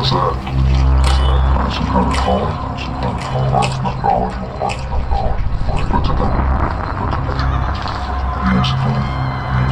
that? Some kind of calling, some kind of calling, arts methodology, arts methodology. Put together